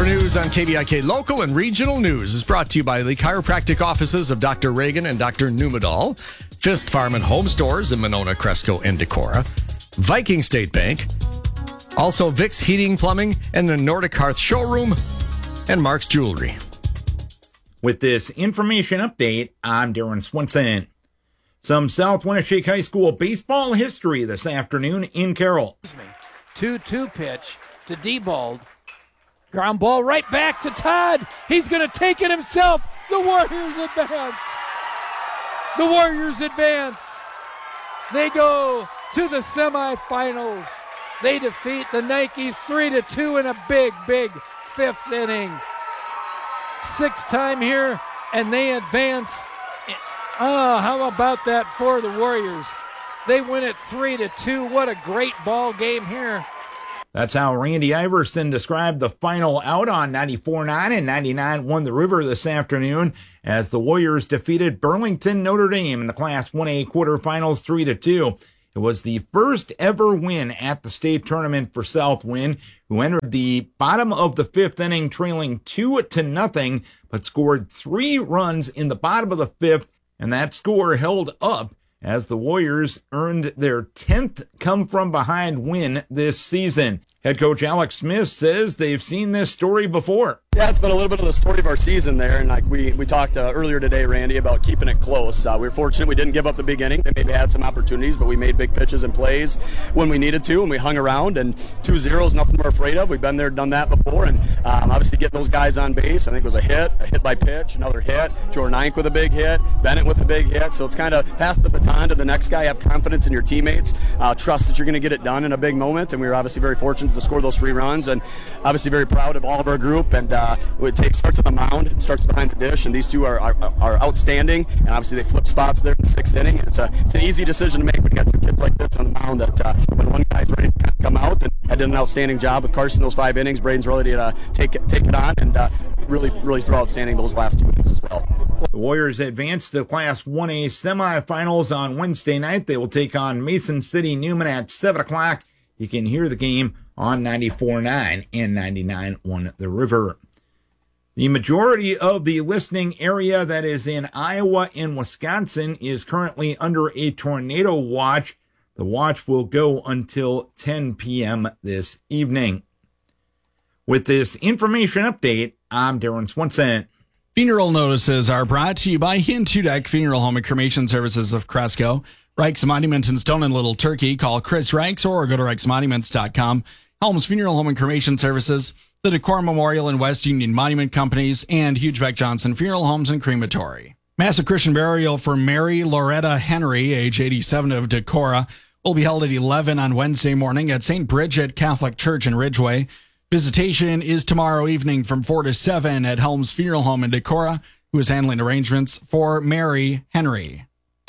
for news on KVIK Local and Regional News is brought to you by the chiropractic offices of Dr. Reagan and Dr. Numedal, Fisk Farm and Home Stores in Monona, Cresco, and Decorah, Viking State Bank, also Vic's Heating, Plumbing, and the Nordic Hearth Showroom, and Mark's Jewelry. With this information update, I'm Darren Swenson. Some South Winneshiek High School baseball history this afternoon in Carroll. 2-2 pitch to Diebold. Ground ball right back to Todd. He's going to take it himself. The Warriors advance. The Warriors advance. They go to the semifinals. They defeat the Nikes 3-2 in a big fifth inning. Sixth time here, and they advance. Oh, how about that for the Warriors? They win it 3-2. What a great ball game here. That's how Randy Iverson described the final out on 94.9, and 99 The River this afternoon as the Warriors defeated Burlington Notre Dame in the Class 1A quarterfinals 3-2. It was the first ever win at the state tournament for Southwind, who entered the bottom of the fifth inning trailing 2-0, but scored 3 runs in the bottom of the fifth, and that score held up as the Warriors earned their 10th come-from-behind win this season. Head coach Alex Smith says they've seen this story before. Yeah, it's been a little bit of the story of our season there, and like we talked earlier today, Randy, about keeping it close. We were fortunate we didn't give up the big inning. They maybe had some opportunities, but we made big pitches and plays when we needed to, and we hung around, and 2-0 is nothing we're afraid of. We've been there, done that before, and obviously getting those guys on base, I think it was a hit by pitch, another hit, Jordan Ike with a big hit, Bennett with a big hit, so it's kind of pass the baton to the next guy, have confidence in your teammates, trust that you're going to get it done in a big moment, and we were obviously very fortunate to score those 3 runs, and obviously very proud of all of our group, and it starts on the mound, it starts behind the dish, and these two are outstanding, and obviously they flip spots there in the 6th inning. It's an easy decision to make when you got 2 kids like this on the mound that when one guy's ready to come out, and I did an outstanding job with Carson those 5 innings. Braden's ready to take it on, and really throw outstanding those last 2 innings as well. The Warriors advance to Class 1A semifinals on Wednesday night. They will take on Mason City Newman at 7 o'clock. You can hear the game on 94.9 and 99.1 The River. The majority of the listening area that is in Iowa and Wisconsin is currently under a tornado watch. The watch will go until 10 p.m. this evening. With this information update, I'm Darren Swenson. Funeral notices are brought to you by Hintudek Funeral Home and Cremation Services of Cresco, Reich's Monument in Stone and Little Turkey. Call Chris Reichs or go to reichsmonuments.com. Helms Funeral Home and Cremation Services, the Decorah Memorial and West Union Monument Companies, and Hugebeck Johnson Funeral Homes and Crematory. Massive Christian burial for Mary Loretta Henry, age 87 of Decorah, will be held at 11 on Wednesday morning at St. Bridget Catholic Church in Ridgeway. Visitation is tomorrow evening from 4 to 7 at Helms Funeral Home in Decorah, who is handling arrangements for Mary Henry.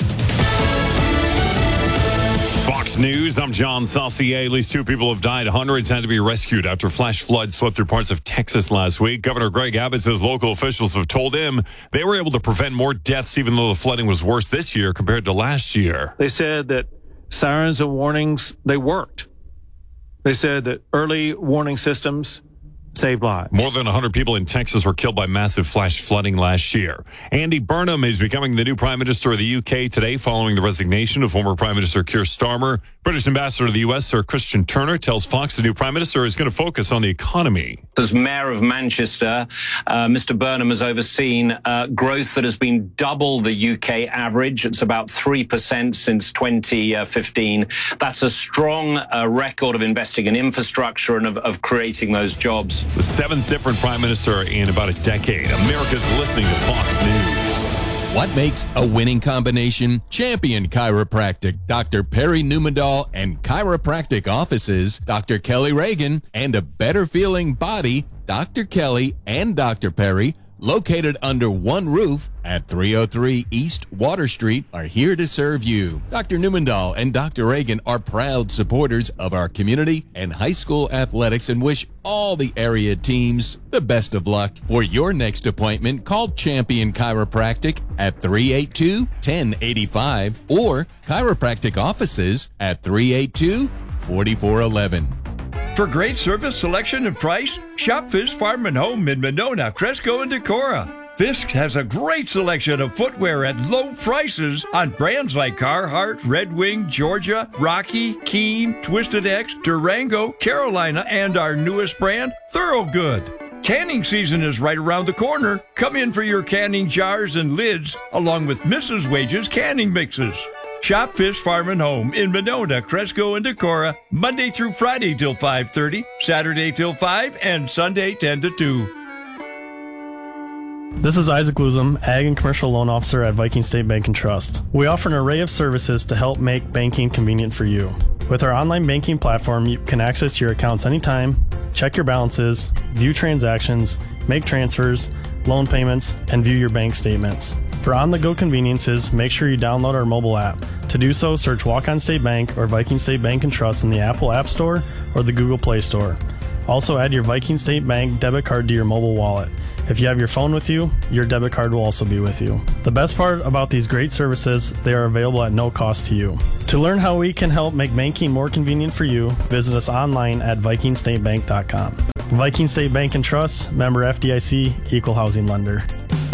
Fox News, I'm John Saucier. At least 2 people have died. Hundreds had to be rescued after flash floods swept through parts of Texas last week. Governor Greg Abbott says local officials have told him they were able to prevent more deaths even though the flooding was worse this year compared to last year. They said that sirens and warnings, they worked. They said that early warning systems saved lives. More than 100 people in Texas were killed by massive flash flooding last year. Andy Burnham is becoming the new Prime Minister of the UK today following the resignation of former Prime Minister Keir Starmer. British Ambassador to the U.S., Sir Christian Turner, tells Fox the new Prime Minister is going to focus on the economy. As Mayor of Manchester, Mr. Burnham has overseen growth that has been double the UK average. It's about 3% since 2015. That's a strong record of investing in infrastructure and of creating those jobs. It's the 7th different Prime Minister in about a decade. America's listening to Fox News. What makes a winning combination? Champion Chiropractic, Dr. Perry Numedal, and chiropractic offices, Dr. Kelly Reagan, and a better feeling body, Dr. Kelly and Dr. Perry, located under one roof at 303 East Water Street, are here to serve you. Dr. Numedal and Dr. Reagan are proud supporters of our community and high school athletics and wish all the area teams the best of luck. For your next appointment, call Champion Chiropractic at 382-1085 or chiropractic offices at 382-4411. For great service, selection, and price, shop Fisk Farm and Home in Monona, Cresco, and Decorah. Fisk has a great selection of footwear at low prices on brands like Carhartt, Red Wing, Georgia, Rocky, Keen, Twisted X, Durango, Carolina, and our newest brand, Thorogood. Canning season is right around the corner. Come in for your canning jars and lids, along with Mrs. Wage's canning mixes. Shop Fisk Farm and Home in Monona, Cresco, and Decorah, Monday through Friday till 5:30, Saturday till 5, and Sunday 10 to 2. This is Isaac Luzum, Ag and Commercial Loan Officer at Viking State Bank and Trust. We offer an array of services to help make banking convenient for you. With our online banking platform, you can access your accounts anytime, check your balances, view transactions, make transfers, loan payments, and view your bank statements. For on-the-go conveniences, make sure you download our mobile app. To do so, search Walk-On State Bank or Viking State Bank and Trust in the Apple App Store or the Google Play Store. Also, add your Viking State Bank debit card to your mobile wallet. If you have your phone with you, your debit card will also be with you. The best part about these great services, they are available at no cost to you. To learn how we can help make banking more convenient for you, visit us online at vikingstatebank.com. Viking State Bank and Trust, member FDIC, equal housing lender.